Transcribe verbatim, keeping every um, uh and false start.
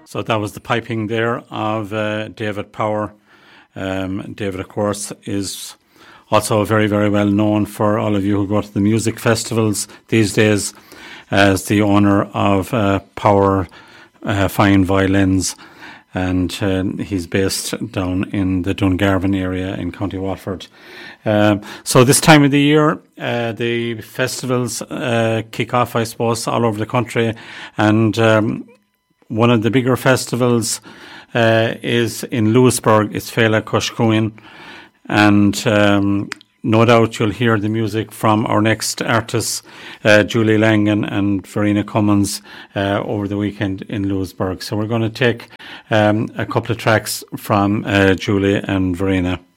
So that was the piping there of uh, David Power. Um, David, of course, is also very, very well known for all of you who go to the music festivals these days as the owner of uh, Power uh, Fine Violins. And uh, he's based down in the Dungarvan area in County Waterford. Uh, so this time of the year, uh, the festivals uh, kick off, I suppose, all over the country. And um, one of the bigger festivals uh, is in Lewisburg. It's Féile Coscuin. And um, no doubt you'll hear the music from our next artists, uh, Julie Langan and Verena Cummins, uh, over the weekend in Lewisburg. So we're going to take um, a couple of tracks from uh, Julie and Verena.